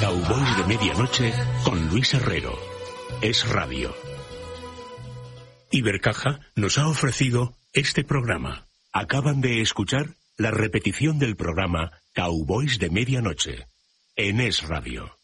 Cowboys de Medianoche con Luis Herrero. Es Radio. Ibercaja nos ha ofrecido este programa. Acaban de escuchar la repetición del programa Cowboys de Medianoche en Es Radio.